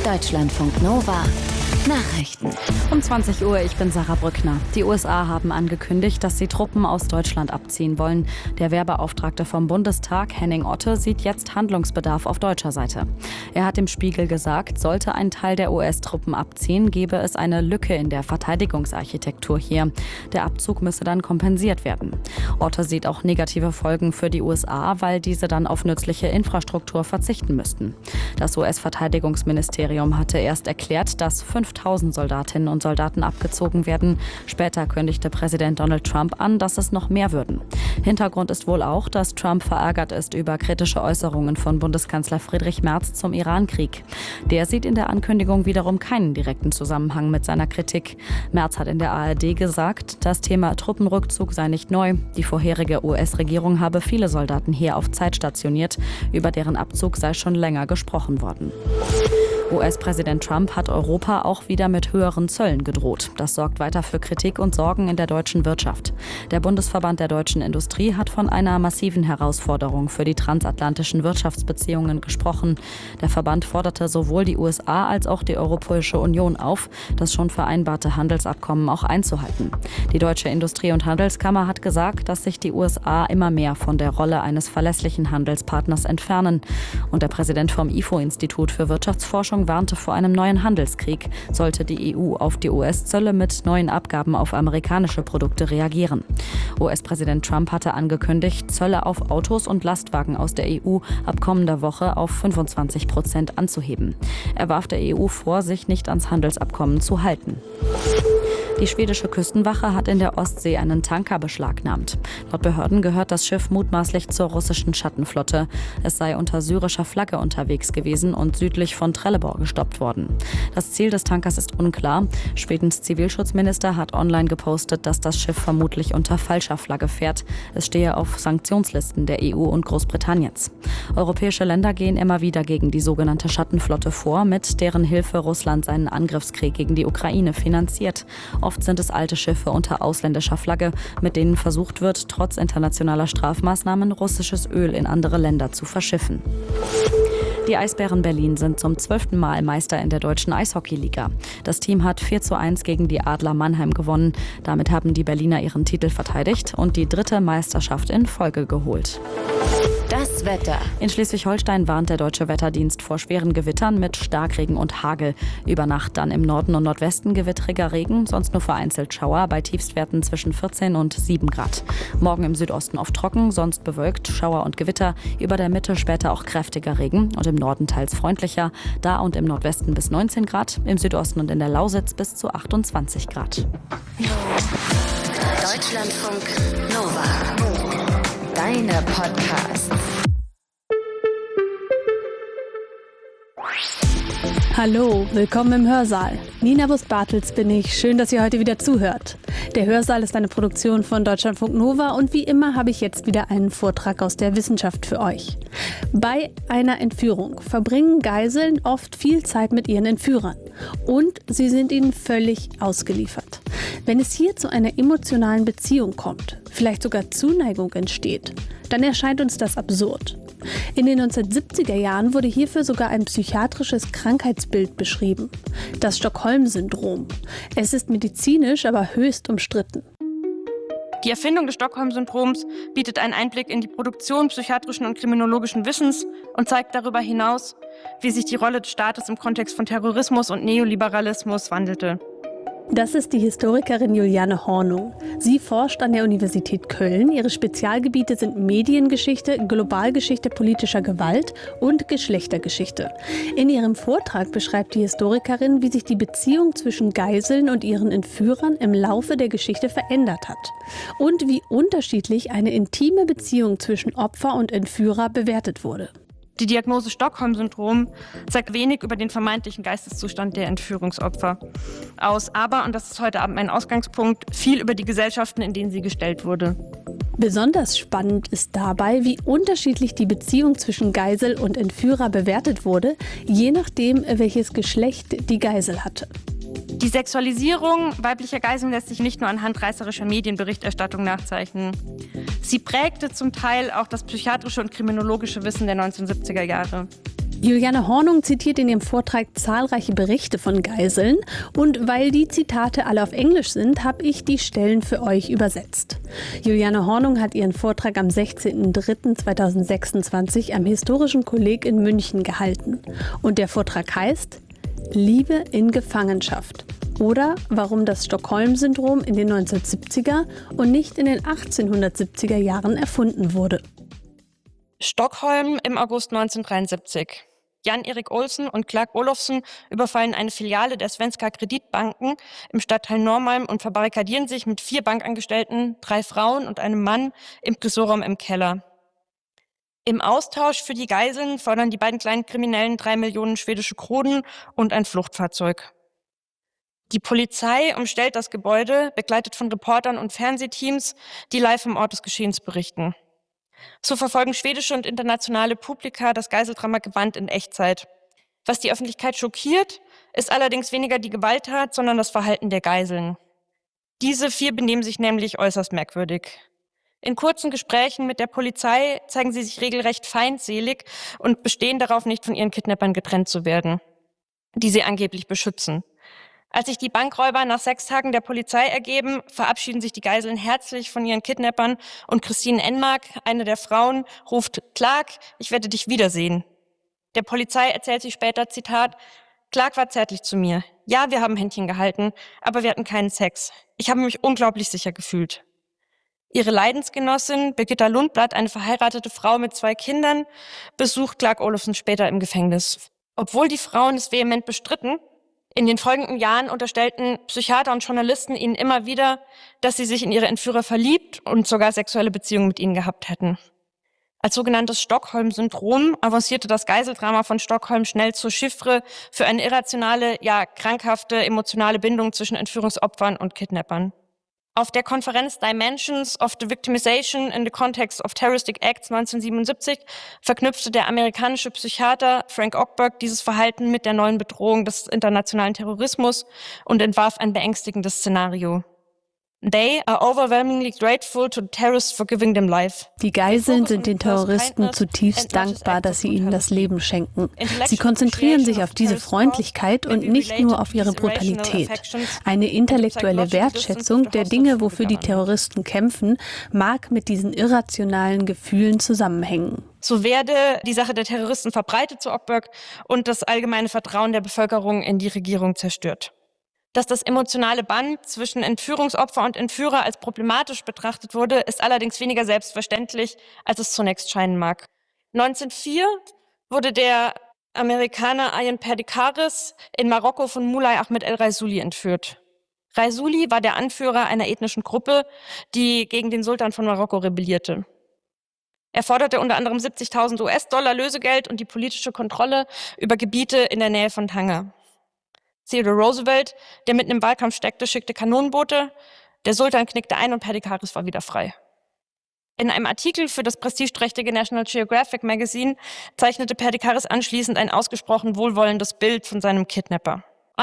Deutschlandfunk Nova Nachrichten. Um 20 Uhr, ich bin Sarah Brückner. Die USA haben angekündigt, dass sie Truppen aus Deutschland abziehen wollen. Der Wehrbeauftragte vom Bundestag, Henning Otte, sieht jetzt Handlungsbedarf auf deutscher Seite. Er hat dem Spiegel gesagt, sollte ein Teil der US-Truppen abziehen, gäbe es eine Lücke in der Verteidigungsarchitektur hier. Der Abzug müsse dann kompensiert werden. Otte sieht auch negative Folgen für die USA, weil diese dann auf nützliche Infrastruktur verzichten müssten. Das US-Verteidigungsministerium hatte erst erklärt, dass 5.000 Soldatinnen und Soldaten abgezogen werden. Später kündigte Präsident Donald Trump an, dass es noch mehr würden. Hintergrund ist wohl auch, dass Trump verärgert ist über kritische Äußerungen von Bundeskanzler Friedrich Merz zum Iran-Krieg. Der sieht in der Ankündigung wiederum keinen direkten Zusammenhang mit seiner Kritik. Merz hat in der ARD gesagt, das Thema Truppenrückzug sei nicht neu. Die vorherige US-Regierung habe viele Soldaten hier auf Zeit stationiert. Über deren Abzug sei schon länger gesprochen worden. US-Präsident Trump hat Europa auch wieder mit höheren Zöllen gedroht. Das sorgt weiter für Kritik und Sorgen in der deutschen Wirtschaft. Der Bundesverband der deutschen Industrie hat von einer massiven Herausforderung für die transatlantischen Wirtschaftsbeziehungen gesprochen. Der Verband forderte sowohl die USA als auch die Europäische Union auf, das schon vereinbarte Handelsabkommen auch einzuhalten. Die Deutsche Industrie- und Handelskammer hat gesagt, dass sich die USA immer mehr von der Rolle eines verlässlichen Handelspartners entfernen. Und der Präsident vom IFO-Institut für Wirtschaftsforschung warnte vor einem neuen Handelskrieg, sollte die EU auf die US-Zölle mit neuen Abgaben auf amerikanische Produkte reagieren. US-Präsident Trump hatte angekündigt, Zölle auf Autos und Lastwagen aus der EU ab kommender Woche auf 25% anzuheben. Er warf der EU vor, sich nicht ans Handelsabkommen zu halten. Die schwedische Küstenwache hat in der Ostsee einen Tanker beschlagnahmt. Laut Behörden gehört das Schiff mutmaßlich zur russischen Schattenflotte. Es sei unter syrischer Flagge unterwegs gewesen und südlich von Trelleborg gestoppt worden. Das Ziel des Tankers ist unklar. Schwedens Zivilschutzminister hat online gepostet, dass das Schiff vermutlich unter falscher Flagge fährt. Es stehe auf Sanktionslisten der EU und Großbritanniens. Europäische Länder gehen immer wieder gegen die sogenannte Schattenflotte vor, mit deren Hilfe Russland seinen Angriffskrieg gegen die Ukraine finanziert. Oft sind es alte Schiffe unter ausländischer Flagge, mit denen versucht wird, trotz internationaler Strafmaßnahmen russisches Öl in andere Länder zu verschiffen. Die Eisbären Berlin sind zum 12. Mal Meister in der deutschen Eishockeyliga. Das Team hat 4:1 gegen die Adler Mannheim gewonnen. Damit haben die Berliner ihren Titel verteidigt und die 3. Meisterschaft in Folge geholt. Das Wetter. In Schleswig-Holstein warnt der Deutsche Wetterdienst vor schweren Gewittern mit Starkregen und Hagel. Über Nacht dann im Norden und Nordwesten gewittriger Regen, sonst nur vereinzelt Schauer bei Tiefstwerten zwischen 14 und 7 Grad. Morgen im Südosten oft trocken, sonst bewölkt, Schauer und Gewitter. Über der Mitte später auch kräftiger Regen und im Norden teils freundlicher. Da und im Nordwesten bis 19 Grad, im Südosten und in der Lausitz bis zu 28 Grad. Deutschlandfunk Nova. Deine Podcasts. Hallo, willkommen im Hörsaal. Nina Bus-Bartels bin ich. Schön, dass ihr heute wieder zuhört. Der Hörsaal ist eine Produktion von Deutschlandfunk Nova und wie immer habe ich jetzt wieder einen Vortrag aus der Wissenschaft für euch. Bei einer Entführung verbringen Geiseln oft viel Zeit mit ihren Entführern und sie sind ihnen völlig ausgeliefert. Wenn es hier zu einer emotionalen Beziehung kommt, vielleicht sogar Zuneigung entsteht, dann erscheint uns das absurd. In den 1970er Jahren wurde hierfür sogar ein psychiatrisches Krankheitsbild beschrieben, das Stockholm-Syndrom. Es ist medizinisch, aber höchst umstritten. Die Erfindung des Stockholm-Syndroms bietet einen Einblick in die Produktion psychiatrischen und kriminologischen Wissens und zeigt darüber hinaus, wie sich die Rolle des Staates im Kontext von Terrorismus und Neoliberalismus wandelte. Das ist die Historikerin Juliane Hornung. Sie forscht an der Universität Köln. Ihre Spezialgebiete sind Mediengeschichte, Globalgeschichte politischer Gewalt und Geschlechtergeschichte. In ihrem Vortrag beschreibt die Historikerin, wie sich die Beziehung zwischen Geiseln und ihren Entführern im Laufe der Geschichte verändert hat und wie unterschiedlich eine intime Beziehung zwischen Opfer und Entführer bewertet wurde. Die Diagnose Stockholm-Syndrom sagt wenig über den vermeintlichen Geisteszustand der Entführungsopfer aus, aber, und das ist heute Abend mein Ausgangspunkt, viel über die Gesellschaften, in denen sie gestellt wurde. Besonders spannend ist dabei, wie unterschiedlich die Beziehung zwischen Geisel und Entführer bewertet wurde, je nachdem, welches Geschlecht die Geisel hatte. Die Sexualisierung weiblicher Geiseln lässt sich nicht nur anhand reißerischer Medienberichterstattung nachzeichnen. Sie prägte zum Teil auch das psychiatrische und kriminologische Wissen der 1970er Jahre. Juliane Hornung zitiert in ihrem Vortrag zahlreiche Berichte von Geiseln und weil die Zitate alle auf Englisch sind, habe ich die Stellen für euch übersetzt. Juliane Hornung hat ihren Vortrag am 16.03.2026 am Historischen Kolleg in München gehalten. Und der Vortrag heißt Liebe in Gefangenschaft oder warum das Stockholm-Syndrom in den 1970er und nicht in den 1870er Jahren erfunden wurde. Stockholm im August 1973. Jan-Erik Olsen und Clark Olofsson überfallen eine Filiale der Svenska Kreditbanken im Stadtteil Norrmalm und verbarrikadieren sich mit 4 Bankangestellten, 3 Frauen und einem Mann im Tresorraum im Keller. Im Austausch für die Geiseln fordern die beiden kleinen Kriminellen 3 Millionen schwedische Kronen und ein Fluchtfahrzeug. Die Polizei umstellt das Gebäude, begleitet von Reportern und Fernsehteams, die live vom Ort des Geschehens berichten. So verfolgen schwedische und internationale Publika das Geiseldrama gebannt in Echtzeit. Was die Öffentlichkeit schockiert, ist allerdings weniger die Gewalttat, sondern das Verhalten der Geiseln. Diese 4 benehmen sich nämlich äußerst merkwürdig. In kurzen Gesprächen mit der Polizei zeigen sie sich regelrecht feindselig und bestehen darauf, nicht von ihren Kidnappern getrennt zu werden, die sie angeblich beschützen. Als sich die Bankräuber nach 6 Tagen der Polizei ergeben, verabschieden sich die Geiseln herzlich von ihren Kidnappern und Christine Enmark, eine der Frauen, ruft: Clark, ich werde dich wiedersehen. Der Polizei erzählt sie später, Zitat, Clark war zärtlich zu mir. Ja, wir haben Händchen gehalten, aber wir hatten keinen Sex. Ich habe mich unglaublich sicher gefühlt. Ihre Leidensgenossin Birgitta Lundblad, eine verheiratete Frau mit 2 Kindern, besucht Clark Olofsson später im Gefängnis. Obwohl die Frauen es vehement bestritten, in den folgenden Jahren unterstellten Psychiater und Journalisten ihnen immer wieder, dass sie sich in ihre Entführer verliebt und sogar sexuelle Beziehungen mit ihnen gehabt hätten. Als sogenanntes Stockholm-Syndrom avancierte das Geiseldrama von Stockholm schnell zur Chiffre für eine irrationale, ja krankhafte emotionale Bindung zwischen Entführungsopfern und Kidnappern. Auf der Konferenz Dimensions of the Victimization in the Context of Terroristic Acts 1977 verknüpfte der amerikanische Psychiater Frank Ockberg dieses Verhalten mit der neuen Bedrohung des internationalen Terrorismus und entwarf ein beängstigendes Szenario. They are overwhelmingly grateful to the terrorists for giving them life. Die Geiseln sind den Terroristen zutiefst dankbar, dass sie ihnen das Leben schenken. Sie konzentrieren sich auf diese Freundlichkeit und nicht nur auf ihre Brutalität. Eine intellektuelle Wertschätzung der Dinge, wofür die Terroristen kämpfen, mag mit diesen irrationalen Gefühlen zusammenhängen. So werde die Sache der Terroristen verbreitet, so Ockberg, und das allgemeine Vertrauen der Bevölkerung in die Regierung zerstört. Dass das emotionale Band zwischen Entführungsopfer und Entführer als problematisch betrachtet wurde, ist allerdings weniger selbstverständlich, als es zunächst scheinen mag. 1904 wurde der Amerikaner Ayaan Perdikaris in Marokko von Moulay Ahmed El Raisuli entführt. Raisuli war der Anführer einer ethnischen Gruppe, die gegen den Sultan von Marokko rebellierte. Er forderte unter anderem 70.000 US-Dollar Lösegeld und die politische Kontrolle über Gebiete in der Nähe von Tanger. Theodore Roosevelt, der mitten im Wahlkampf steckte, schickte Kanonenboote. Der Sultan knickte ein und Perdikaris war wieder frei. In einem Artikel für das prestigeträchtige National Geographic Magazine zeichnete Perdikaris anschließend ein ausgesprochen wohlwollendes Bild von seinem Kidnapper.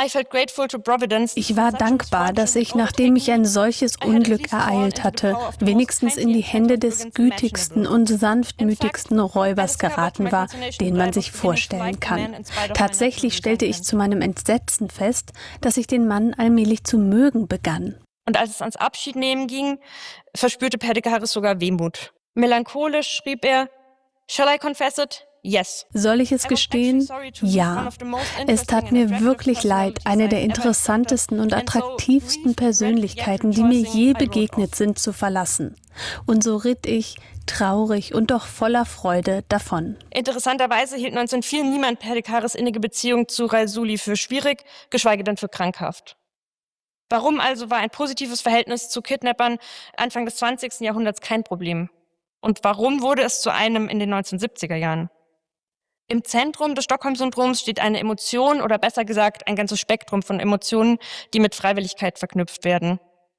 Ich war dankbar, dass ich, nachdem mich ein solches Unglück ereilt hatte, wenigstens in die Hände des gütigsten und sanftmütigsten Räubers geraten war, den man sich vorstellen kann. Tatsächlich stellte ich zu meinem Entsetzen fest, dass ich den Mann allmählich zu mögen begann. Und als es ans Abschiednehmen ging, verspürte Perdikaris sogar Wehmut. Melancholisch schrieb er, "Shall I confess it? Yes." Soll ich es gestehen? Ja. Es tat mir wirklich leid, eine der interessantesten und attraktivsten Persönlichkeiten, die mir je begegnet sind, zu verlassen. Und so ritt ich, traurig und doch voller Freude, davon. Interessanterweise hielt 1904 niemand Perdikaris innige Beziehung zu Raisuli für schwierig, geschweige denn für krankhaft. Warum also war ein positives Verhältnis zu Kidnappern Anfang des 20. Jahrhunderts kein Problem? Und warum wurde es zu einem in den 1970er Jahren? Im Zentrum des Stockholm-Syndroms steht eine Emotion oder besser gesagt ein ganzes Spektrum von Emotionen, die mit Freiwilligkeit verknüpft werden.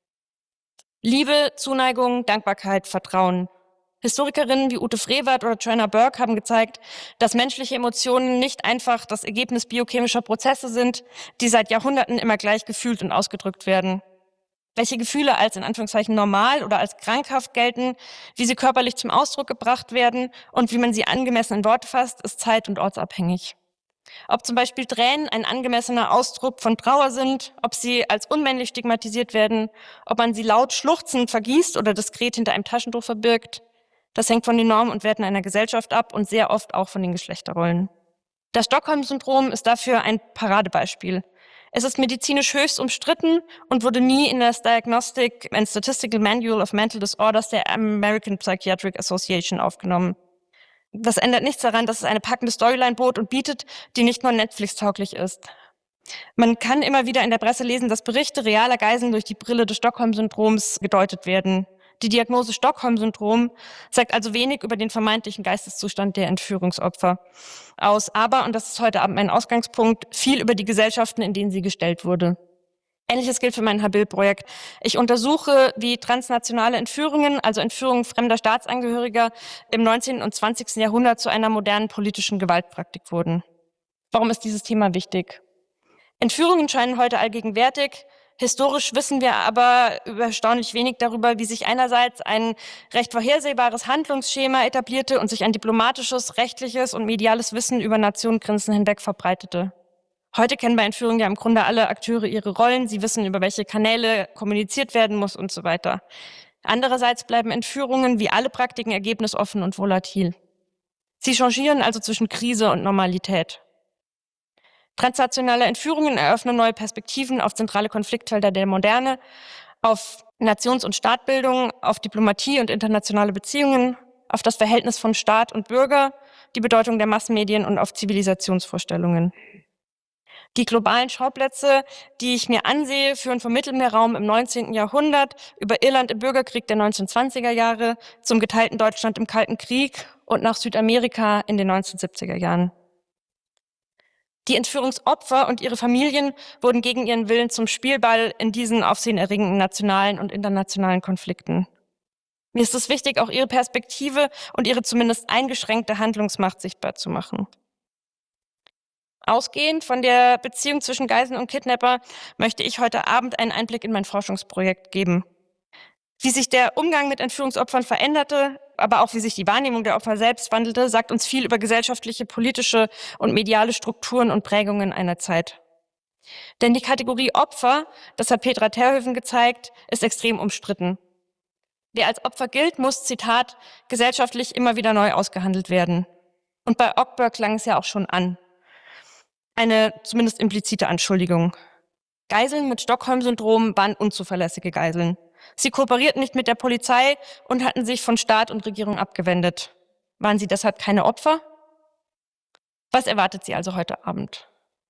Liebe, Zuneigung, Dankbarkeit, Vertrauen. Historikerinnen wie Ute Frevert oder Joanna Burke haben gezeigt, dass menschliche Emotionen nicht einfach das Ergebnis biochemischer Prozesse sind, die seit Jahrhunderten immer gleich gefühlt und ausgedrückt werden. welche Gefühle als in Anführungszeichen normal oder als krankhaft gelten, wie sie körperlich zum Ausdruck gebracht werden und wie man sie angemessen in Worte fasst, ist zeit- und ortsabhängig. Ob zum Beispiel Tränen ein angemessener Ausdruck von Trauer sind, ob sie als unmännlich stigmatisiert werden, ob man sie laut schluchzend vergießt oder diskret hinter einem Taschentuch verbirgt, das hängt von den Normen und Werten einer Gesellschaft ab und sehr oft auch von den Geschlechterrollen. Das Stockholm-Syndrom ist dafür ein Paradebeispiel. Es ist medizinisch höchst umstritten und wurde nie in das Diagnostic and Statistical Manual of Mental Disorders der American Psychiatric Association aufgenommen. Das ändert nichts daran, dass es eine packende Storyline bot und bietet, die nicht nur Netflix-tauglich ist. Man kann immer wieder in der Presse lesen, dass Berichte realer Geiseln durch die Brille des Stockholm-Syndroms gedeutet werden. Die Diagnose Stockholm-Syndrom sagt also wenig über den vermeintlichen Geisteszustand der Entführungsopfer aus, aber, und das ist heute Abend mein Ausgangspunkt, viel über die Gesellschaften, in denen sie gestellt wurde. Ähnliches gilt für mein Habil-Projekt. Ich untersuche, wie transnationale Entführungen, also Entführungen fremder Staatsangehöriger, im 19. und 20. Jahrhundert zu einer modernen politischen Gewaltpraktik wurden. Warum ist dieses Thema wichtig? Entführungen scheinen heute allgegenwärtig. Historisch wissen wir aber erstaunlich wenig darüber, wie sich einerseits ein recht vorhersehbares Handlungsschema etablierte und sich ein diplomatisches, rechtliches und mediales Wissen über Nationengrenzen hinweg verbreitete. Heute kennen bei Entführungen ja im Grunde alle Akteure ihre Rollen. Sie wissen, über welche Kanäle kommuniziert werden muss und so weiter. Andererseits bleiben Entführungen wie alle Praktiken ergebnisoffen und volatil. Sie changieren also zwischen Krise und Normalität. Transnationale Entführungen eröffnen neue Perspektiven auf zentrale Konfliktfelder der Moderne, auf Nations- und Staatbildung, auf Diplomatie und internationale Beziehungen, auf das Verhältnis von Staat und Bürger, die Bedeutung der Massenmedien und auf Zivilisationsvorstellungen. Die globalen Schauplätze, die ich mir ansehe, führen vom Mittelmeerraum im 19. Jahrhundert über Irland im Bürgerkrieg der 1920er Jahre zum geteilten Deutschland im Kalten Krieg und nach Südamerika in den 1970er Jahren. Die Entführungsopfer und ihre Familien wurden gegen ihren Willen zum Spielball in diesen aufsehenerregenden nationalen und internationalen Konflikten. Mir ist es wichtig, auch ihre Perspektive und ihre zumindest eingeschränkte Handlungsmacht sichtbar zu machen. Ausgehend von der Beziehung zwischen Geiseln und Kidnapper möchte ich heute Abend einen Einblick in mein Forschungsprojekt geben. Wie sich der Umgang mit Entführungsopfern veränderte, aber auch wie sich die Wahrnehmung der Opfer selbst wandelte, sagt uns viel über gesellschaftliche, politische und mediale Strukturen und Prägungen einer Zeit. Denn die Kategorie Opfer, das hat Petra Terhöven gezeigt, ist extrem umstritten. Wer als Opfer gilt, muss, Zitat, gesellschaftlich immer wieder neu ausgehandelt werden. Und bei Ockberg klang es ja auch schon an. Eine zumindest implizite Anschuldigung. Geiseln mit Stockholm-Syndrom waren unzuverlässige Geiseln. Sie kooperierten nicht mit der Polizei und hatten sich von Staat und Regierung abgewendet. Waren sie deshalb keine Opfer? Was erwartet Sie also heute Abend?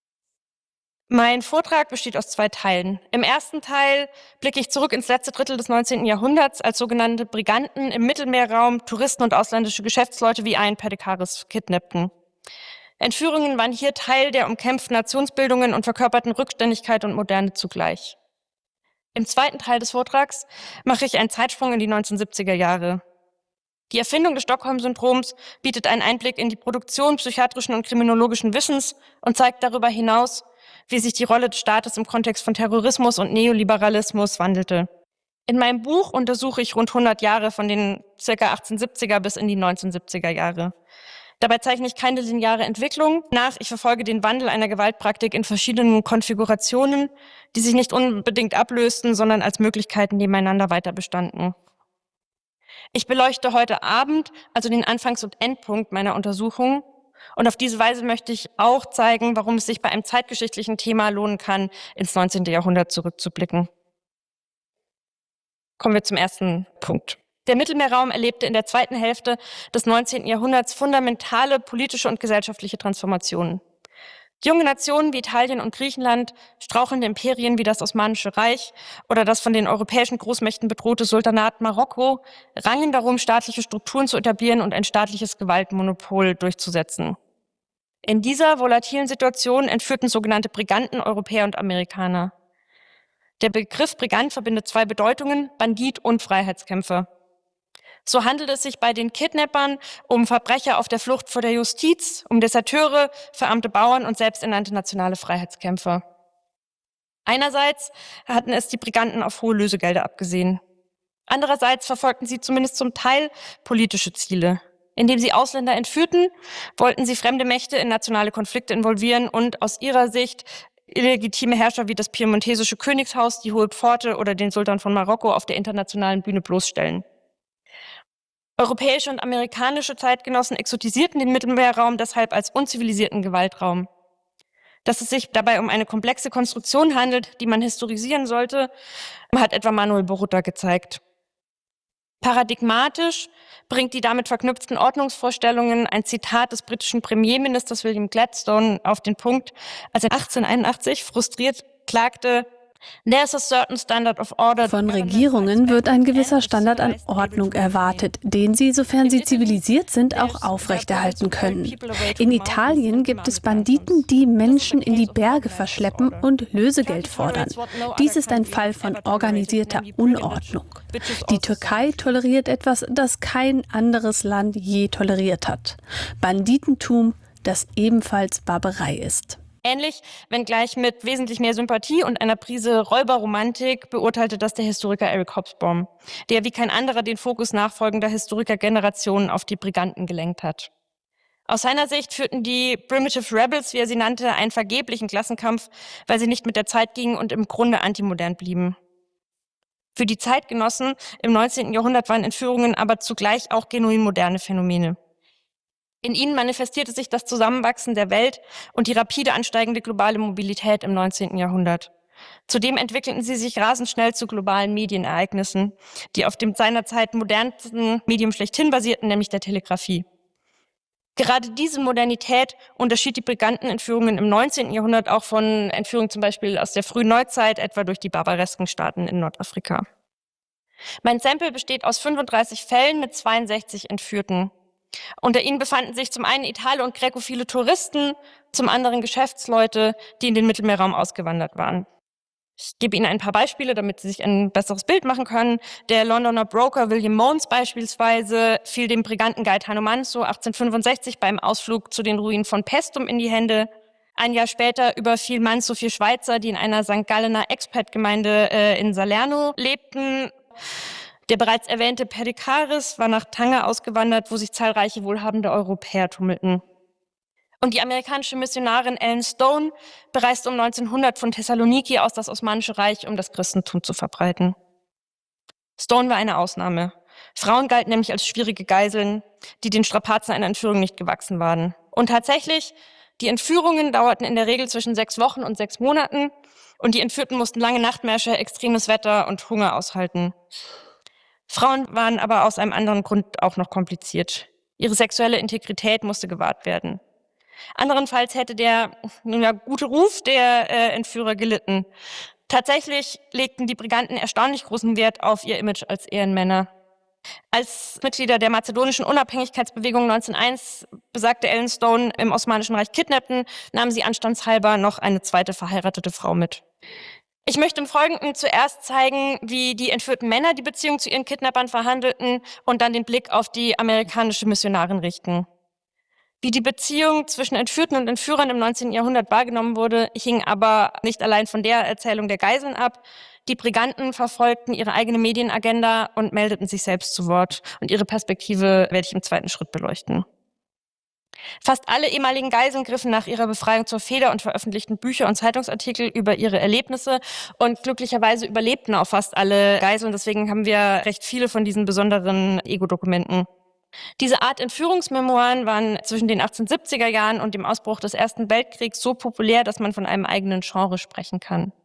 Mein Vortrag besteht aus 2 Teilen. Im ersten Teil blicke ich zurück ins letzte Drittel des 19. Jahrhunderts, als sogenannte Briganten im Mittelmeerraum Touristen und ausländische Geschäftsleute wie einen Perdicaris kidnappten. Entführungen waren hier Teil der umkämpften Nationsbildungen und verkörperten Rückständigkeit und Moderne zugleich. Im zweiten Teil des Vortrags mache ich einen Zeitsprung in die 1970er Jahre. Die Erfindung des Stockholm-Syndroms bietet einen Einblick in die Produktion psychiatrischen und kriminologischen Wissens und zeigt darüber hinaus, wie sich die Rolle des Staates im Kontext von Terrorismus und Neoliberalismus wandelte. In meinem Buch untersuche ich rund 100 Jahre von den ca. 1870er bis in die 1970er Jahre. Dabei zeichne ich keine lineare Entwicklung nach. Ich verfolge den Wandel einer Gewaltpraktik in verschiedenen Konfigurationen, die sich nicht unbedingt ablösten, sondern als Möglichkeiten nebeneinander weiter bestanden. Ich beleuchte heute Abend also den Anfangs- und Endpunkt meiner Untersuchung. Und auf diese Weise möchte ich auch zeigen, warum es sich bei einem zeitgeschichtlichen Thema lohnen kann, ins 19. Jahrhundert zurückzublicken. Kommen wir zum ersten Punkt. Der Mittelmeerraum erlebte in der zweiten Hälfte des 19. Jahrhunderts fundamentale politische und gesellschaftliche Transformationen. Junge Nationen wie Italien und Griechenland, strauchelnde Imperien wie das Osmanische Reich oder das von den europäischen Großmächten bedrohte Sultanat Marokko rangen darum, staatliche Strukturen zu etablieren und ein staatliches Gewaltmonopol durchzusetzen. In dieser volatilen Situation entführten sogenannte Briganten Europäer und Amerikaner. Der Begriff Brigant verbindet 2 Bedeutungen, Bandit und Freiheitskämpfer. So handelt es sich bei den Kidnappern um Verbrecher auf der Flucht vor der Justiz, um Deserteure, verarmte Bauern und selbsternannte nationale Freiheitskämpfer. Einerseits hatten es die Briganten auf hohe Lösegelder abgesehen. Andererseits verfolgten sie zumindest zum Teil politische Ziele. Indem sie Ausländer entführten, wollten sie fremde Mächte in nationale Konflikte involvieren und aus ihrer Sicht illegitime Herrscher wie das piemontesische Königshaus, die Hohe Pforte oder den Sultan von Marokko auf der internationalen Bühne bloßstellen. Europäische und amerikanische Zeitgenossen exotisierten den Mittelmeerraum deshalb als unzivilisierten Gewaltraum. Dass es sich dabei um eine komplexe Konstruktion handelt, die man historisieren sollte, hat etwa Manuel Boruta gezeigt. Paradigmatisch bringt die damit verknüpften Ordnungsvorstellungen ein Zitat des britischen Premierministers William Gladstone auf den Punkt, als er 1881 frustriert klagte: "There's a certain standard of order." Von Regierungen wird ein gewisser Standard an Ordnung erwartet, den sie, sofern sie zivilisiert sind, auch aufrechterhalten können. In Italien gibt es Banditen, die Menschen in die Berge verschleppen und Lösegeld fordern. Dies ist ein Fall von organisierter Unordnung. Die Türkei toleriert etwas, das kein anderes Land je toleriert hat: Banditentum, das ebenfalls Barbarei ist. Ähnlich, wenngleich mit wesentlich mehr Sympathie und einer Prise Räuberromantik, beurteilte das der Historiker Eric Hobsbawm, der wie kein anderer den Fokus nachfolgender Historikergenerationen auf die Briganten gelenkt hat. Aus seiner Sicht führten die Primitive Rebels, wie er sie nannte, einen vergeblichen Klassenkampf, weil sie nicht mit der Zeit gingen und im Grunde antimodern blieben. Für die Zeitgenossen im 19. Jahrhundert waren Entführungen aber zugleich auch genuin moderne Phänomene. In ihnen manifestierte sich das Zusammenwachsen der Welt und die rapide ansteigende globale Mobilität im 19. Jahrhundert. Zudem entwickelten sie sich rasend schnell zu globalen Medienereignissen, die auf dem seinerzeit modernsten Medium schlechthin basierten, nämlich der Telegrafie. Gerade diese Modernität unterschied die Brigantenentführungen im 19. Jahrhundert auch von Entführungen zum Beispiel aus der frühen Neuzeit, etwa durch die barbaresken Staaten in Nordafrika. Mein Sample besteht aus 35 Fällen mit 62 Entführten. Unter ihnen befanden sich zum einen italo- und gräkophile Touristen, zum anderen Geschäftsleute, die in den Mittelmeerraum ausgewandert waren. Ich gebe Ihnen ein paar Beispiele, damit Sie sich ein besseres Bild machen können. Der Londoner Broker William Mons beispielsweise fiel dem Briganten Gaetano Manso 1865 beim Ausflug zu den Ruinen von Paestum in die Hände. Ein Jahr später überfiel Manso 4 Schweizer, die in einer St. Gallener Expat-Gemeinde in Salerno lebten. Der bereits erwähnte Perdicaris war nach Tanger ausgewandert, wo sich zahlreiche wohlhabende Europäer tummelten. Und die amerikanische Missionarin Ellen Stone bereiste um 1900 von Thessaloniki aus das Osmanische Reich, um das Christentum zu verbreiten. Stone war eine Ausnahme. Frauen galten nämlich als schwierige Geiseln, die den Strapazen einer Entführung nicht gewachsen waren. Und tatsächlich, die Entführungen dauerten in der Regel zwischen 6 Wochen und 6 Monaten und die Entführten mussten lange Nachtmärsche, extremes Wetter und Hunger aushalten. Frauen waren aber aus einem anderen Grund auch noch kompliziert. Ihre sexuelle Integrität musste gewahrt werden. Anderenfalls hätte der gute Ruf der Entführer gelitten. Tatsächlich legten die Briganten erstaunlich großen Wert auf ihr Image als Ehrenmänner. Als Mitglieder der mazedonischen Unabhängigkeitsbewegung 1901 besagte Ellen Stone im Osmanischen Reich kidnappten, nahmen sie anstandshalber noch eine zweite verheiratete Frau mit. Ich möchte im Folgenden zuerst zeigen, wie die entführten Männer die Beziehung zu ihren Kidnappern verhandelten und dann den Blick auf die amerikanische Missionarin richten. Wie die Beziehung zwischen Entführten und Entführern im 19. Jahrhundert wahrgenommen wurde, hing aber nicht allein von der Erzählung der Geiseln ab. Die Briganten verfolgten ihre eigene Medienagenda und meldeten sich selbst zu Wort. Und ihre Perspektive werde ich im zweiten Schritt beleuchten. Fast alle ehemaligen Geiseln griffen nach ihrer Befreiung zur Feder und veröffentlichten Bücher und Zeitungsartikel über ihre Erlebnisse. Und glücklicherweise überlebten auch fast alle Geiseln. Deswegen haben wir recht viele von diesen besonderen Ego-Dokumenten. Diese Art Entführungsmemoiren waren zwischen den 1870er Jahren und dem Ausbruch des Ersten Weltkriegs so populär, dass man von einem eigenen Genre sprechen kann,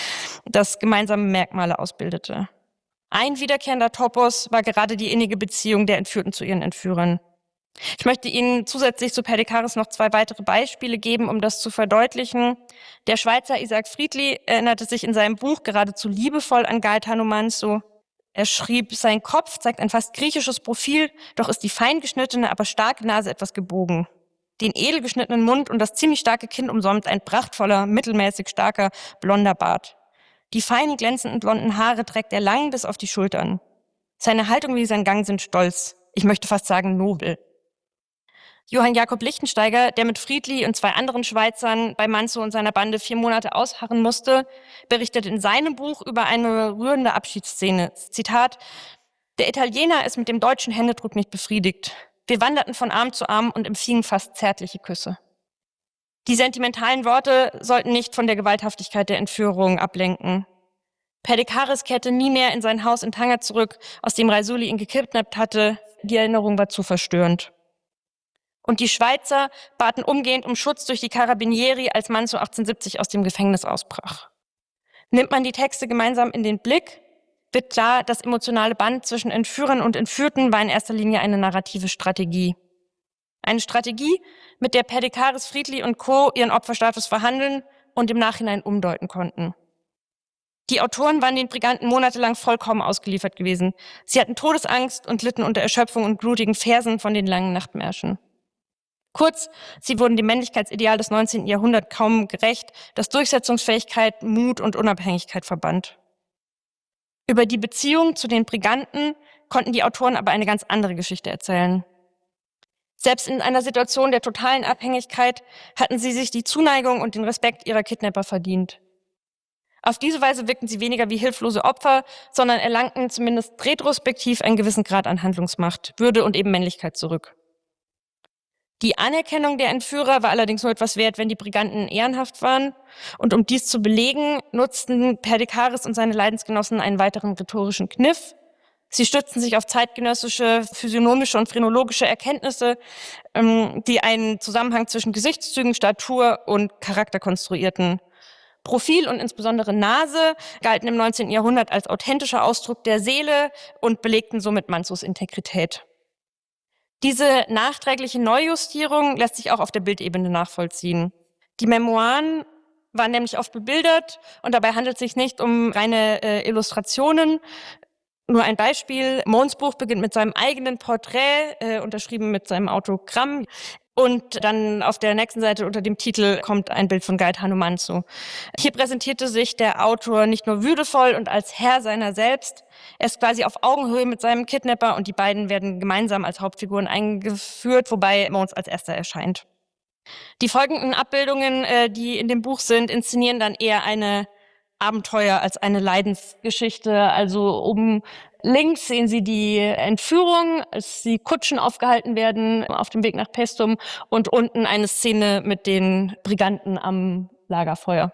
das gemeinsame Merkmale ausbildete. Ein wiederkehrender Topos war gerade die innige Beziehung der Entführten zu ihren Entführern. Ich möchte Ihnen zusätzlich zu Perdicaris noch 2 weitere Beispiele geben, um das zu verdeutlichen. Der Schweizer Isaac Friedli erinnerte sich in seinem Buch geradezu liebevoll an Gaetano Manso. Er schrieb, sein Kopf zeigt ein fast griechisches Profil, doch ist die fein geschnittene, aber starke Nase etwas gebogen. Den edel geschnittenen Mund und das ziemlich starke Kinn umsäumt ein prachtvoller, mittelmäßig starker, blonder Bart. Die feinen, glänzenden blonden Haare trägt er lang bis auf die Schultern. Seine Haltung wie sein Gang sind stolz. Ich möchte fast sagen nobel. Johann Jakob Lichtensteiger, der mit Friedli und 2 anderen Schweizern bei Manzo und seiner Bande 4 Monate ausharren musste, berichtet in seinem Buch über eine rührende Abschiedsszene. Zitat: Der Italiener ist mit dem deutschen Händedruck nicht befriedigt. Wir wanderten von Arm zu Arm und empfingen fast zärtliche Küsse. Die sentimentalen Worte sollten nicht von der Gewalthaftigkeit der Entführung ablenken. Perdikaris kehrte nie mehr in sein Haus in Tanger zurück, aus dem Raisuli ihn gekidnappt hatte. Die Erinnerung war zu verstörend. Und die Schweizer baten umgehend um Schutz durch die Carabinieri, als Manzo 1870 aus dem Gefängnis ausbrach. Nimmt man die Texte gemeinsam in den Blick, wird klar, das emotionale Band zwischen Entführern und Entführten war in erster Linie eine narrative Strategie. Eine Strategie, mit der Perdikaris, Friedli und Co. ihren Opferstatus verhandeln und im Nachhinein umdeuten konnten. Die Autoren waren den Briganten monatelang vollkommen ausgeliefert gewesen. Sie hatten Todesangst und litten unter Erschöpfung und blutigen Fersen von den langen Nachtmärschen. Kurz, sie wurden dem Männlichkeitsideal des 19. Jahrhunderts kaum gerecht, das Durchsetzungsfähigkeit, Mut und Unabhängigkeit verband. Über die Beziehung zu den Briganten konnten die Autoren aber eine ganz andere Geschichte erzählen. Selbst in einer Situation der totalen Abhängigkeit hatten sie sich die Zuneigung und den Respekt ihrer Kidnapper verdient. Auf diese Weise wirkten sie weniger wie hilflose Opfer, sondern erlangten zumindest retrospektiv einen gewissen Grad an Handlungsmacht, Würde und eben Männlichkeit zurück. Die Anerkennung der Entführer war allerdings nur etwas wert, wenn die Briganten ehrenhaft waren. Und um dies zu belegen, nutzten Perdikaris und seine Leidensgenossen einen weiteren rhetorischen Kniff. Sie stützten sich auf zeitgenössische physiognomische und phrenologische Erkenntnisse, die einen Zusammenhang zwischen Gesichtszügen, Statur und Charakter konstruierten. Profil und insbesondere Nase galten im 19. Jahrhundert als authentischer Ausdruck der Seele und belegten somit Manzos Integrität. Diese nachträgliche Neujustierung lässt sich auch auf der Bildebene nachvollziehen. Die Memoiren waren nämlich oft bebildert und dabei handelt es sich nicht um reine Illustrationen. Nur ein Beispiel: Mons Buch beginnt mit seinem eigenen Porträt, unterschrieben mit seinem Autogramm. Und dann auf der nächsten Seite unter dem Titel kommt ein Bild von Gaetano Manzo. Hier präsentierte sich der Autor nicht nur würdevoll und als Herr seiner selbst, er ist quasi auf Augenhöhe mit seinem Kidnapper und die beiden werden gemeinsam als Hauptfiguren eingeführt, wobei Mons als erster erscheint. Die folgenden Abbildungen, die in dem Buch sind, inszenieren dann eher eine Abenteuer als eine Leidensgeschichte. Also oben links sehen Sie die Entführung, als die Kutschen aufgehalten werden auf dem Weg nach Paestum, und unten eine Szene mit den Briganten am Lagerfeuer.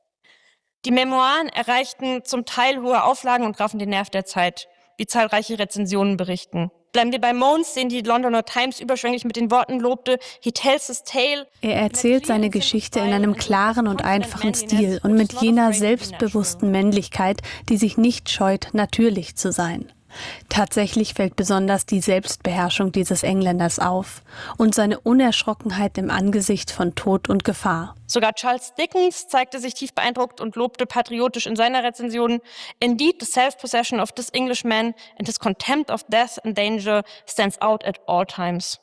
Die Memoiren erreichten zum Teil hohe Auflagen und trafen den Nerv der Zeit, wie zahlreiche Rezensionen berichten. Bleiben wir bei Mons, den die Londoner Times überschwänglich mit den Worten lobte: He tells his tale. Er erzählt seine Geschichte in einem klaren und einfachen Stil und mit jener selbstbewussten Männlichkeit, die sich nicht scheut, natürlich zu sein. Tatsächlich fällt besonders die Selbstbeherrschung dieses Engländers auf und seine Unerschrockenheit im Angesicht von Tod und Gefahr. Sogar Charles Dickens zeigte sich tief beeindruckt und lobte patriotisch in seiner Rezension: Indeed, the self-possession of this Englishman and his contempt of death and danger stands out at all times.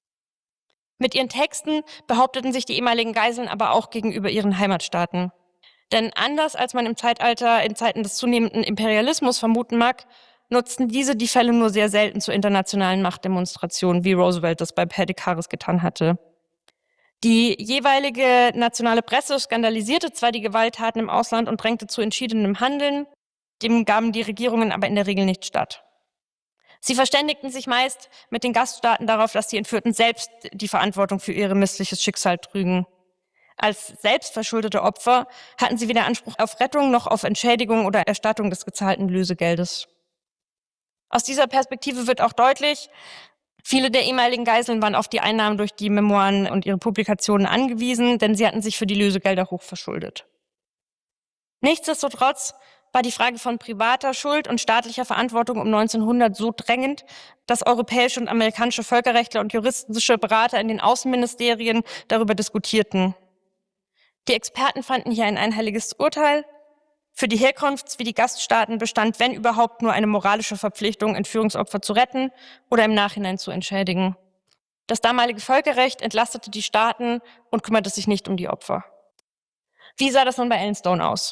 Mit ihren Texten behaupteten sich die ehemaligen Geiseln aber auch gegenüber ihren Heimatstaaten. Denn anders als man im Zeitalter in Zeiten des zunehmenden Imperialismus vermuten mag, nutzten diese die Fälle nur sehr selten zur internationalen Machtdemonstration, wie Roosevelt das bei Perdikaris getan hatte. Die jeweilige nationale Presse skandalisierte zwar die Gewalttaten im Ausland und drängte zu entschiedenem Handeln, dem gaben die Regierungen aber in der Regel nicht statt. Sie verständigten sich meist mit den Gaststaaten darauf, dass die Entführten selbst die Verantwortung für ihr missliches Schicksal trügen. Als selbstverschuldete Opfer hatten sie weder Anspruch auf Rettung noch auf Entschädigung oder Erstattung des gezahlten Lösegeldes. Aus dieser Perspektive wird auch deutlich, viele der ehemaligen Geiseln waren auf die Einnahmen durch die Memoiren und ihre Publikationen angewiesen, denn sie hatten sich für die Lösegelder hoch verschuldet. Nichtsdestotrotz war die Frage von privater Schuld und staatlicher Verantwortung um 1900 so drängend, dass europäische und amerikanische Völkerrechtler und juristische Berater in den Außenministerien darüber diskutierten. Die Experten fanden hier ein einhelliges Urteil: Für die Herkunfts- wie die Gaststaaten bestand, wenn überhaupt, nur eine moralische Verpflichtung, Entführungsopfer zu retten oder im Nachhinein zu entschädigen. Das damalige Völkerrecht entlastete die Staaten und kümmerte sich nicht um die Opfer. Wie sah das nun bei Ellen Stone aus?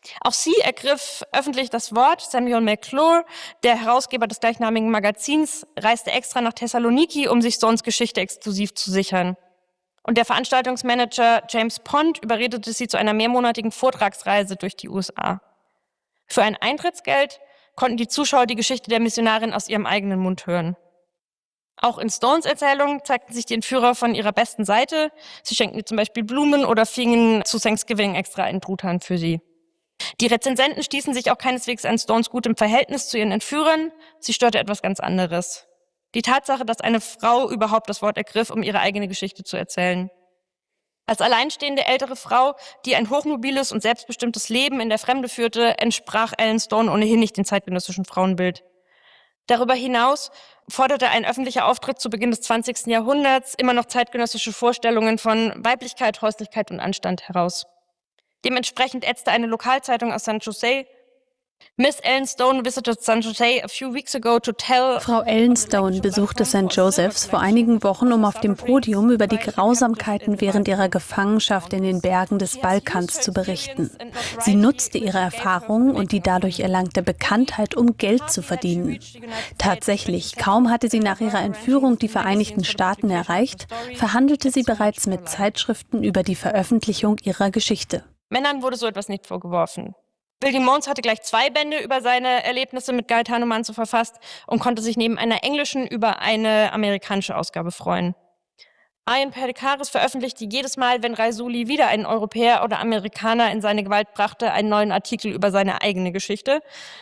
Auch sie ergriff öffentlich das Wort. Samuel McClure, der Herausgeber des gleichnamigen Magazins, reiste extra nach Thessaloniki, um sich Stones Geschichte exklusiv zu sichern. Und der Veranstaltungsmanager James Pond überredete sie zu einer mehrmonatigen Vortragsreise durch die USA. Für ein Eintrittsgeld konnten die Zuschauer die Geschichte der Missionarin aus ihrem eigenen Mund hören. Auch in Stones Erzählung zeigten sich die Entführer von ihrer besten Seite. Sie schenkten ihr zum Beispiel Blumen oder fingen zu Thanksgiving extra einen Truthahn für sie. Die Rezensenten stießen sich auch keineswegs an Stones gutem Verhältnis zu ihren Entführern. Sie störte etwas ganz anderes. Die Tatsache, dass eine Frau überhaupt das Wort ergriff, um ihre eigene Geschichte zu erzählen. Als alleinstehende ältere Frau, die ein hochmobiles und selbstbestimmtes Leben in der Fremde führte, entsprach Ellen Stone ohnehin nicht dem zeitgenössischen Frauenbild. Darüber hinaus forderte ein öffentlicher Auftritt zu Beginn des 20. Jahrhunderts immer noch zeitgenössische Vorstellungen von Weiblichkeit, Häuslichkeit und Anstand heraus. Dementsprechend ätzte eine Lokalzeitung aus San Jose: Miss Ellen Stone visited San Jose a few weeks ago to tell... Frau Ellen Stone besuchte St. Joseph's vor einigen Wochen, um auf dem Podium über die Grausamkeiten während ihrer Gefangenschaft in den Bergen des Balkans zu berichten. Sie nutzte ihre Erfahrungen und die dadurch erlangte Bekanntheit, um Geld zu verdienen. Tatsächlich, kaum hatte sie nach ihrer Entführung die Vereinigten Staaten erreicht, verhandelte sie bereits mit Zeitschriften über die Veröffentlichung ihrer Geschichte. Männern wurde so etwas nicht vorgeworfen. Bill Demons hatte gleich 2 Bände über seine Erlebnisse mit Gaetano Manzo verfasst und konnte sich neben einer englischen über eine amerikanische Ausgabe freuen. Ian Perdicaris veröffentlichte jedes Mal, wenn Raisuli wieder einen Europäer oder Amerikaner in seine Gewalt brachte, einen neuen Artikel über seine eigene Geschichte.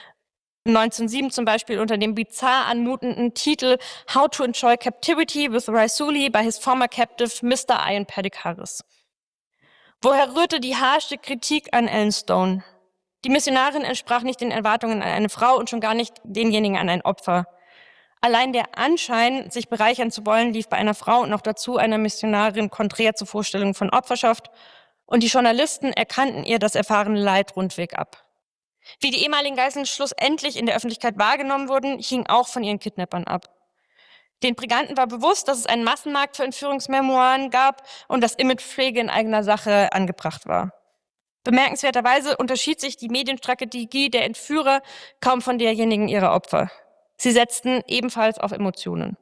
1907 zum Beispiel unter dem bizarr anmutenden Titel How to Enjoy Captivity with Raisuli by his former captive Mr. Ian Perdicaris. Woher rührte die harsche Kritik an Ellen Stone? Die Missionarin entsprach nicht den Erwartungen an eine Frau und schon gar nicht denjenigen an ein Opfer. Allein der Anschein, sich bereichern zu wollen, lief bei einer Frau und noch dazu einer Missionarin konträr zur Vorstellung von Opferschaft. Und die Journalisten erkannten ihr das erfahrene Leid rundweg ab. Wie die ehemaligen Geiseln schlussendlich in der Öffentlichkeit wahrgenommen wurden, hing auch von ihren Kidnappern ab. Den Briganten war bewusst, dass es einen Massenmarkt für Entführungsmemoiren gab und dass Imagepflege in eigener Sache angebracht war. Bemerkenswerterweise unterschied sich die Medienstrategie der Entführer kaum von derjenigen ihrer Opfer. Sie setzten ebenfalls auf Emotionen.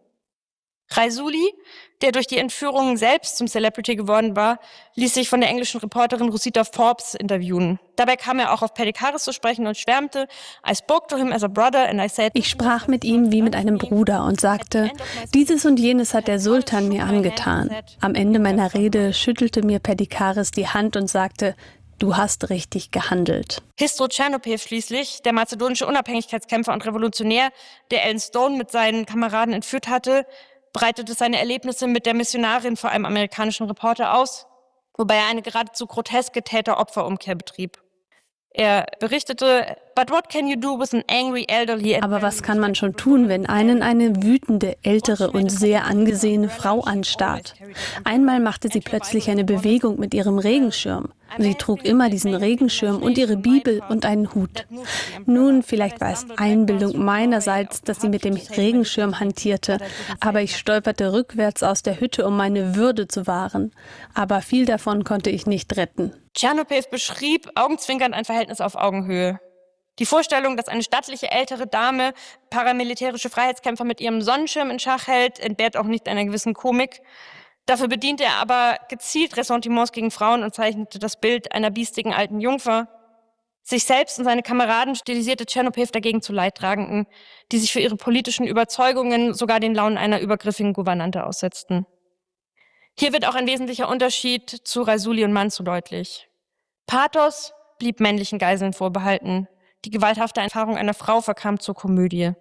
Raisuli, der durch die Entführungen selbst zum Celebrity geworden war, ließ sich von der englischen Reporterin Rosita Forbes interviewen. Dabei kam er auch auf Perdicaris zu sprechen und schwärmte: I spoke to him as a brother and I said... Ich sprach mit ihm wie mit einem Bruder und sagte, dieses und jenes hat der Sultan mir angetan. Am Ende meiner Rede schüttelte mir Perdicaris die Hand und sagte: Du hast richtig gehandelt. Hristo Chernopev schließlich, der mazedonische Unabhängigkeitskämpfer und Revolutionär, der Ellen Stone mit seinen Kameraden entführt hatte, breitete seine Erlebnisse mit der Missionarin vor einem amerikanischen Reporter aus, wobei er eine geradezu groteske Täter-Opfer-Umkehr betrieb. Er berichtete, "But what can you do with an angry elderly..." Aber was kann man schon tun, wenn einen eine wütende, ältere und sehr angesehene Frau anstarrt? Einmal machte sie plötzlich eine Bewegung mit ihrem Regenschirm. Sie trug immer diesen Regenschirm und ihre Bibel und einen Hut. Nun, vielleicht war es Einbildung meinerseits, dass sie mit dem Regenschirm hantierte, aber ich stolperte rückwärts aus der Hütte, um meine Würde zu wahren. Aber viel davon konnte ich nicht retten. Chernopev beschrieb augenzwinkernd ein Verhältnis auf Augenhöhe. Die Vorstellung, dass eine stattliche ältere Dame paramilitärische Freiheitskämpfer mit ihrem Sonnenschirm in Schach hält, entbehrt auch nicht einer gewissen Komik. Dafür bediente er aber gezielt Ressentiments gegen Frauen und zeichnete das Bild einer biestigen alten Jungfer. Sich selbst und seine Kameraden stilisierte Chernopev dagegen zu Leidtragenden, die sich für ihre politischen Überzeugungen sogar den Launen einer übergriffigen Gouvernante aussetzten. Hier wird auch ein wesentlicher Unterschied zu Raisuli und Manzo deutlich. Pathos blieb männlichen Geiseln vorbehalten. Die gewalthafte Erfahrung einer Frau verkam zur Komödie.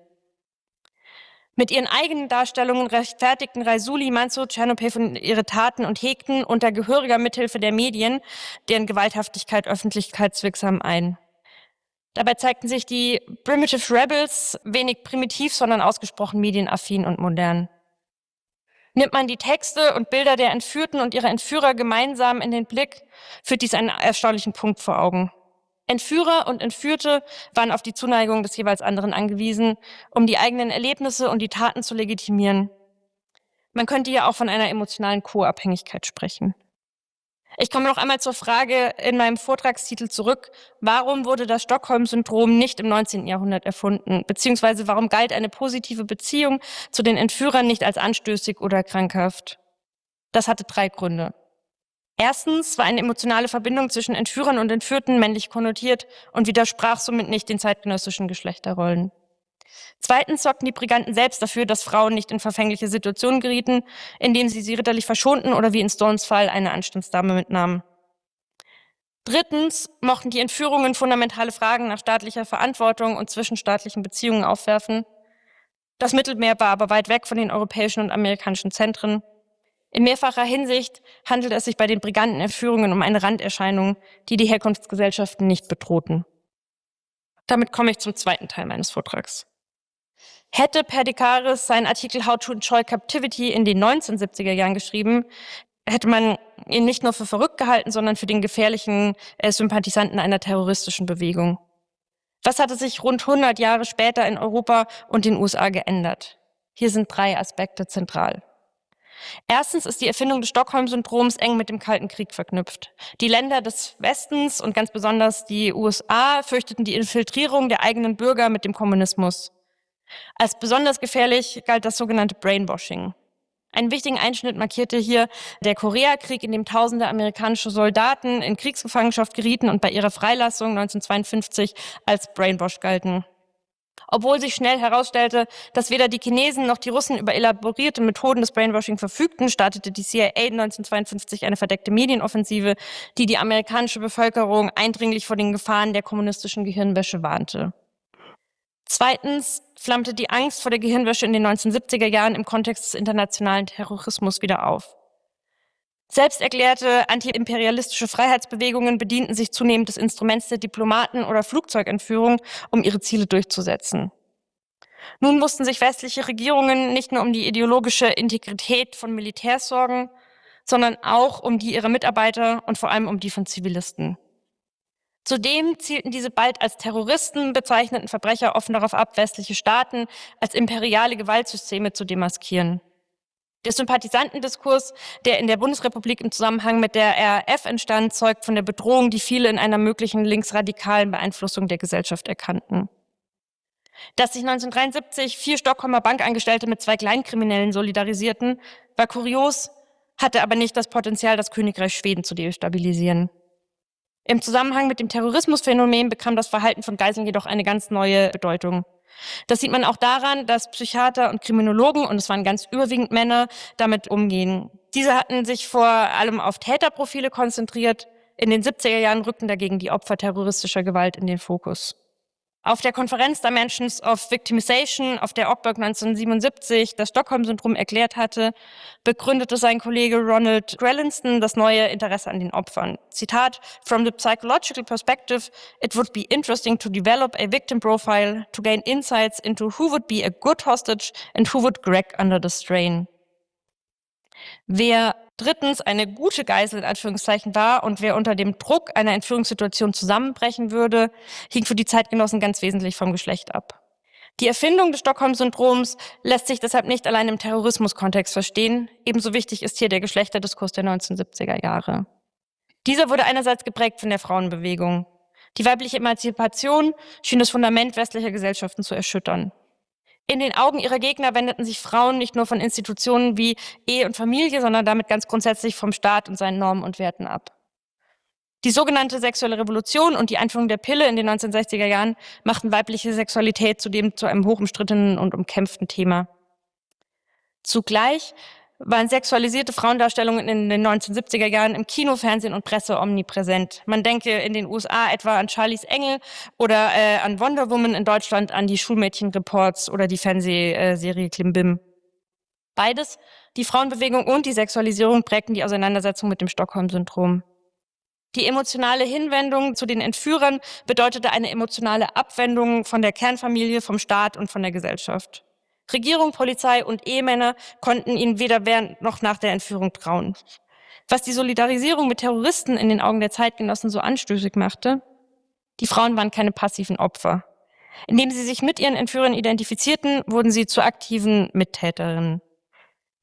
Mit ihren eigenen Darstellungen rechtfertigten Raisuli, Manzo, Chernopev ihre Taten und hegten unter gehöriger Mithilfe der Medien deren Gewalthaftigkeit öffentlichkeitswirksam ein. Dabei zeigten sich die Primitive Rebels wenig primitiv, sondern ausgesprochen medienaffin und modern. Nimmt man die Texte und Bilder der Entführten und ihrer Entführer gemeinsam in den Blick, führt dies einen erstaunlichen Punkt vor Augen. Entführer und Entführte waren auf die Zuneigung des jeweils anderen angewiesen, um die eigenen Erlebnisse und die Taten zu legitimieren. Man könnte ja auch von einer emotionalen Co-Abhängigkeit sprechen. Ich komme noch einmal zur Frage in meinem Vortragstitel zurück. Warum wurde das Stockholm-Syndrom nicht im 19. Jahrhundert erfunden? Beziehungsweise warum galt eine positive Beziehung zu den Entführern nicht als anstößig oder krankhaft? Das hatte 3 Gründe. Erstens war eine emotionale Verbindung zwischen Entführern und Entführten männlich konnotiert und widersprach somit nicht den zeitgenössischen Geschlechterrollen. Zweitens sorgten die Briganten selbst dafür, dass Frauen nicht in verfängliche Situationen gerieten, indem sie ritterlich verschonten oder wie in Stones Fall eine Anstandsdame mitnahmen. Drittens mochten die Entführungen fundamentale Fragen nach staatlicher Verantwortung und zwischenstaatlichen Beziehungen aufwerfen. Das Mittelmeer war aber weit weg von den europäischen und amerikanischen Zentren. In mehrfacher Hinsicht handelt es sich bei den Brigantenentführungen um eine Randerscheinung, die die Herkunftsgesellschaften nicht bedrohten. Damit komme ich zum zweiten Teil meines Vortrags. Hätte Perdicaris seinen Artikel How to Enjoy Captivity in den 1970er Jahren geschrieben, hätte man ihn nicht nur für verrückt gehalten, sondern für den gefährlichen Sympathisanten einer terroristischen Bewegung. Was hatte sich rund 100 Jahre später in Europa und den USA geändert? Hier sind 3 Aspekte zentral. Erstens ist die Erfindung des Stockholm-Syndroms eng mit dem Kalten Krieg verknüpft. Die Länder des Westens und ganz besonders die USA fürchteten die Infiltrierung der eigenen Bürger mit dem Kommunismus. Als besonders gefährlich galt das sogenannte Brainwashing. Einen wichtigen Einschnitt markierte hier der Koreakrieg, in dem Tausende amerikanische Soldaten in Kriegsgefangenschaft gerieten und bei ihrer Freilassung 1952 als Brainwash galten. Obwohl sich schnell herausstellte, dass weder die Chinesen noch die Russen über elaborierte Methoden des Brainwashing verfügten, startete die CIA 1952 eine verdeckte Medienoffensive, die die amerikanische Bevölkerung eindringlich vor den Gefahren der kommunistischen Gehirnwäsche warnte. Zweitens flammte die Angst vor der Gehirnwäsche in den 1970er Jahren im Kontext des internationalen Terrorismus wieder auf. Selbst erklärte antiimperialistische Freiheitsbewegungen bedienten sich zunehmend des Instruments der Diplomaten oder Flugzeugentführung, um ihre Ziele durchzusetzen. Nun mussten sich westliche Regierungen nicht nur um die ideologische Integrität von Militärs sorgen, sondern auch um die ihrer Mitarbeiter und vor allem um die von Zivilisten. Zudem zielten diese bald als Terroristen bezeichneten Verbrecher offen darauf ab, westliche Staaten als imperiale Gewaltsysteme zu demaskieren. Der Sympathisantendiskurs, der in der Bundesrepublik im Zusammenhang mit der RAF entstand, zeugt von der Bedrohung, die viele in einer möglichen linksradikalen Beeinflussung der Gesellschaft erkannten. Dass sich 1973 4 Stockholmer Bankangestellte mit 2 Kleinkriminellen solidarisierten, war kurios, hatte aber nicht das Potenzial, das Königreich Schweden zu destabilisieren. Im Zusammenhang mit dem Terrorismusphänomen bekam das Verhalten von Geiseln jedoch eine ganz neue Bedeutung. Das sieht man auch daran, dass Psychiater und Kriminologen, und es waren ganz überwiegend Männer, damit umgehen. Diese hatten sich vor allem auf Täterprofile konzentriert. In den 70er Jahren rückten dagegen die Opfer terroristischer Gewalt in den Fokus. Auf der Konferenz Dimensions of Victimization, auf der Ockberg 1977 das Stockholm-Syndrom erklärt hatte, begründete sein Kollege Ronald Grellinston das neue Interesse an den Opfern. Zitat: "From the psychological perspective, it would be interesting to develop a victim profile to gain insights into who would be a good hostage and who would crack under the strain." Wer drittens eine gute Geisel in Anführungszeichen war und wer unter dem Druck einer Entführungssituation zusammenbrechen würde, hing für die Zeitgenossen ganz wesentlich vom Geschlecht ab. Die Erfindung des Stockholm-Syndroms lässt sich deshalb nicht allein im Terrorismuskontext verstehen. Ebenso wichtig ist hier der Geschlechterdiskurs der 1970er Jahre. Dieser wurde einerseits geprägt von der Frauenbewegung. Die weibliche Emanzipation schien das Fundament westlicher Gesellschaften zu erschüttern. In den Augen ihrer Gegner wendeten sich Frauen nicht nur von Institutionen wie Ehe und Familie, sondern damit ganz grundsätzlich vom Staat und seinen Normen und Werten ab. Die sogenannte sexuelle Revolution und die Einführung der Pille in den 1960er Jahren machten weibliche Sexualität zudem zu einem hochumstrittenen und umkämpften Thema. Zugleich waren sexualisierte Frauendarstellungen in den 1970er Jahren im Kino, Fernsehen und Presse omnipräsent. Man denke in den USA etwa an Charlies Engel oder an Wonder Woman, in Deutschland an die Schulmädchenreports oder die Fernsehserie Klimbim. Beides, die Frauenbewegung und die Sexualisierung, prägten die Auseinandersetzung mit dem Stockholm-Syndrom. Die emotionale Hinwendung zu den Entführern bedeutete eine emotionale Abwendung von der Kernfamilie, vom Staat und von der Gesellschaft. Regierung, Polizei und Ehemänner konnten ihnen weder während noch nach der Entführung trauen. Was die Solidarisierung mit Terroristen in den Augen der Zeitgenossen so anstößig machte: die Frauen waren keine passiven Opfer. Indem sie sich mit ihren Entführern identifizierten, wurden sie zu aktiven Mittäterinnen.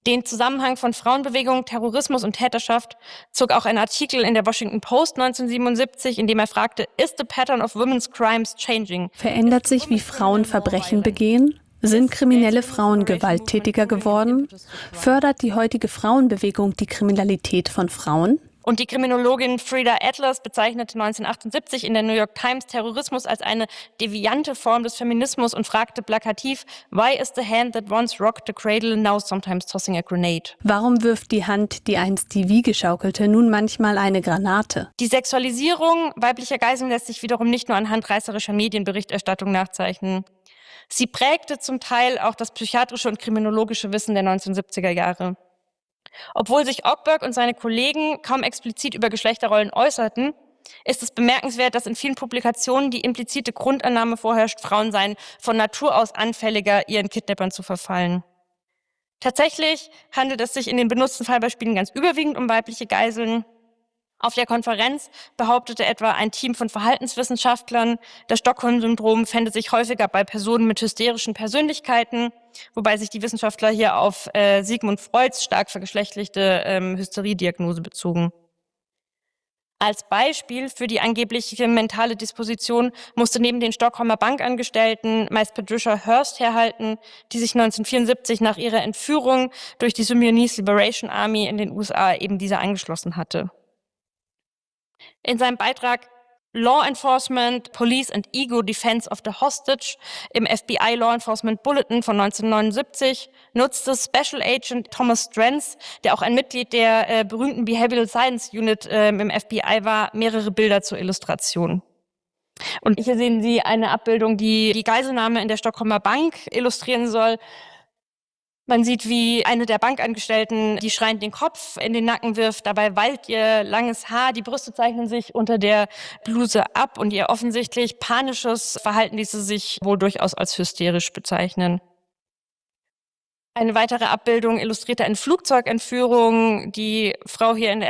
Den Zusammenhang von Frauenbewegung, Terrorismus und Täterschaft zog auch ein Artikel in der Washington Post 1977, in dem er fragte, "Is the pattern of women's crimes changing?" Verändert sich, wie Frauen Verbrechen begehen? Sind kriminelle Frauen gewalttätiger geworden? Fördert die heutige Frauenbewegung die Kriminalität von Frauen? Und die Kriminologin Frida Atlas bezeichnete 1978 in der New York Times Terrorismus als eine deviante Form des Feminismus und fragte plakativ, "Why is the hand that once rocked the cradle now sometimes tossing a grenade?" Warum wirft die Hand, die einst die Wiege schaukelte, nun manchmal eine Granate? Die Sexualisierung weiblicher Geiseln lässt sich wiederum nicht nur anhand reißerischer Medienberichterstattung nachzeichnen. Sie prägte zum Teil auch das psychiatrische und kriminologische Wissen der 1970er Jahre. Obwohl sich Ogburg und seine Kollegen kaum explizit über Geschlechterrollen äußerten, ist es bemerkenswert, dass in vielen Publikationen die implizite Grundannahme vorherrscht, Frauen seien von Natur aus anfälliger, ihren Kidnappern zu verfallen. Tatsächlich handelt es sich in den benutzten Fallbeispielen ganz überwiegend um weibliche Geiseln. Auf der Konferenz behauptete etwa ein Team von Verhaltenswissenschaftlern, das Stockholm-Syndrom fände sich häufiger bei Personen mit hysterischen Persönlichkeiten, wobei sich die Wissenschaftler hier auf Sigmund Freuds stark vergeschlechtlichte Hysteriediagnose bezogen. Als Beispiel für die angebliche mentale Disposition musste neben den Stockholmer Bankangestellten meist Patricia Hearst herhalten, die sich 1974 nach ihrer Entführung durch die Symbionese Liberation Army in den USA eben dieser angeschlossen hatte. In seinem Beitrag Law Enforcement, Police and Ego Defense of the Hostage im FBI Law Enforcement Bulletin von 1979 nutzte Special Agent Thomas Strantz, der auch ein Mitglied der berühmten Behavioral Science Unit im FBI war, mehrere Bilder zur Illustration. Und hier sehen Sie eine Abbildung, die die Geiselnahme in der Stockholmer Bank illustrieren soll. Man sieht, wie eine der Bankangestellten die schreiend den Kopf in den Nacken wirft. Dabei wallt ihr langes Haar. Die Brüste zeichnen sich unter der Bluse ab und ihr offensichtlich panisches Verhalten ließe sich wohl durchaus als hysterisch bezeichnen. Eine weitere Abbildung illustrierte eine Flugzeugentführung. Die Frau hier in der